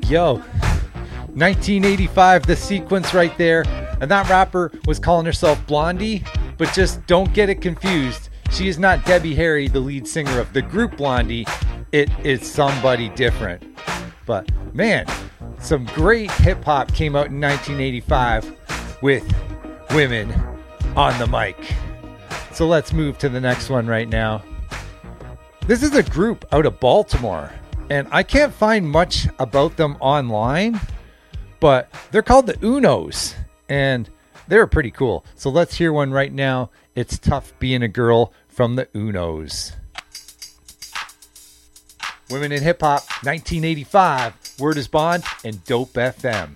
Yo, 1985, the sequence right there. And that rapper was calling herself Blondie, but just don't get it confused. She is not Debbie Harry, the lead singer of the group Blondie. It is somebody different. But man, some great hip hop came out in 1985 with women on the mic. So let's move to the next one right now. This is a group out of Baltimore, and I can't find much about them online, but they're called the Unos, and they're pretty cool. So let's hear one right now. It's Tough Being a Girl from the Unos. Women in Hip Hop, 1985, Word is Bond, and Dope FM.